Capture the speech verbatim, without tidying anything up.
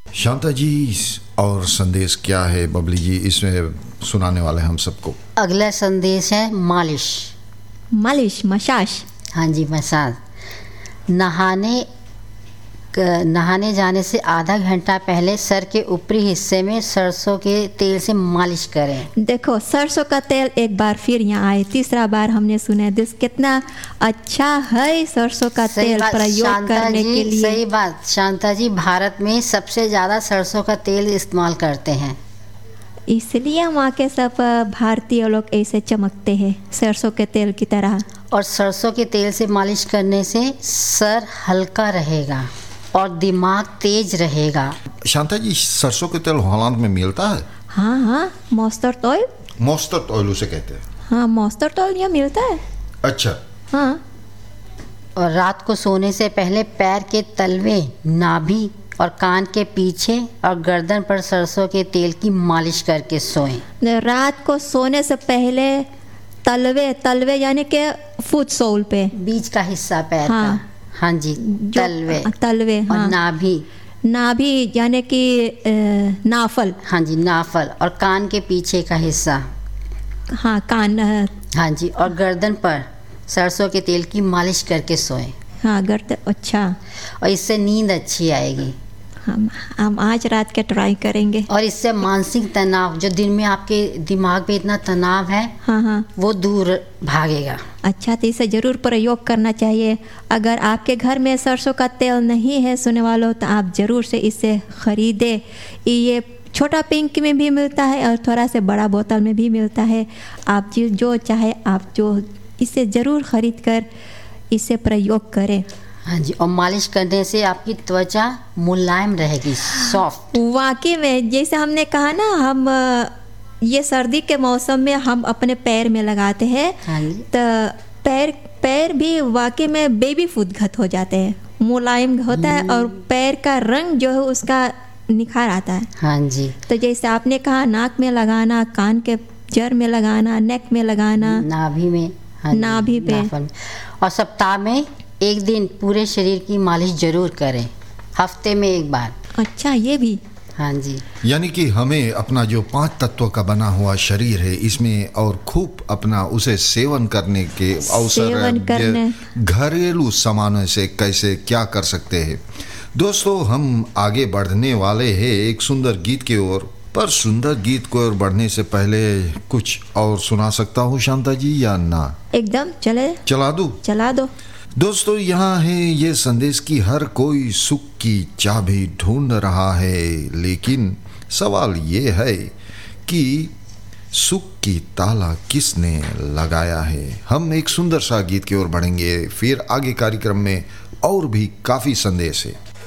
शांता जी, और संदेश क्या है बबली जी इसमें सुनाने वाले हम सबको? अगला संदेश है मालिश। मालिश, मसाज। हाँ जी, मसाज। नहाने नहाने जाने से आधा घंटा पहले सर के ऊपरी हिस्से में सरसों के तेल से मालिश करें। देखो, सरसों का तेल एक बार फिर यहाँ आए, तीसरा बार हमने सुना दिस कितना अच्छा है सरसों का तेल प्रयोग करने के लिए। सही बात शांता जी, भारत में सबसे ज़्यादा सरसों का तेल इस्तेमाल करते हैं, इसलिए वहाँ के सब भारतीय लोग ऐसे चमकते हैं सरसों के तेल की तरह। और सरसों के तेल से मालिश करने से सर हल्का रहेगा और दिमाग तेज रहेगा। शांता जी, सरसों के तेल हॉलैंड में मिलता है? हाँ हाँ, मस्टर्ड ऑयल। मस्टर्ड ऑयल उसे कहते हैं? हाँ, मस्टर्ड ऑयल यहाँ मिलता है। अच्छा। हाँ। और रात को सोने से पहले पैर के तलवे, नाभि और कान के पीछे और गर्दन पर सरसों के तेल की मालिश करके सोएं। रात को सोने से पहले तलवे, तलवे यानी कि फुट सोल पे, बीच का हिस्सा पैर हाँ, का। हाँ जी, तलवे तलवे और हाँ। नाभि, नाभि यानी कि नाफल। हाँ जी, नाफल। और कान के पीछे का हिस्सा, हाँ, कान। हाँ जी, और गर्दन पर सरसों के तेल की मालिश करके सोएं। हाँ, गर्दन। अच्छा। और इससे नींद अच्छी आएगी। हम हम आज रात के ट्राई करेंगे। और इससे मानसिक तनाव, जो दिन में आपके दिमाग पे इतना तनाव है, हाँ हाँ, वो दूर भागेगा। अच्छा, तो इसे ज़रूर प्रयोग करना चाहिए। अगर आपके घर में सरसों का तेल नहीं है सुनने वालों, तो आप ज़रूर से इसे ख़रीदें। ये छोटा पिंक में भी मिलता है और थोड़ा से बड़ा बोतल में भी मिलता है। आप जो जो चाहे आप जो इसे ज़रूर ख़रीद कर इसे प्रयोग करें। हाँ जी, और मालिश करने से आपकी त्वचा मुलायम रहेगी, सॉफ्ट। वाकई में, जैसे हमने कहा ना, हम ये सर्दी के मौसम में हम अपने पैर में लगाते हैं। हाँ जी। तो पैर पैर भी वाकई में बेबी फुदगत हो जाते हैं, मुलायम होता है और पैर का रंग जो है उसका निखार आता है। हाँ जी। तो जैसे आपने कहा, नाक में लगाना, कान के जड़ में लगाना, नेक में लगाना, नाभि में, हाँ नाभि पे। और सप्ताह में एक दिन पूरे शरीर की मालिश जरूर करें, हफ्ते में एक बार। अच्छा, ये भी। हाँ जी। यानी कि हमें अपना जो पांच तत्वों का बना हुआ शरीर है इसमें और खूब अपना उसे सेवन करने के अवसर, घरेलू सामानों से कैसे क्या कर सकते हैं। दोस्तों, हम आगे बढ़ने वाले हैं एक सुंदर गीत की ओर, पर सुंदर गीत को ओर बढ़ने से पहले कुछ और सुना सकता हूँ शांता जी या ना? एकदम, चले चला दूं? चला दो। दोस्तों, यहाँ है ये संदेश कि हर कोई सुख की चाबी ढूंढ रहा है, लेकिन सवाल ये है कि सुख की ताला किसने लगाया है। हम एक सुंदर सा गीत की ओर बढ़ेंगे, फिर आगे कार्यक्रम में और भी काफ़ी संदेश है।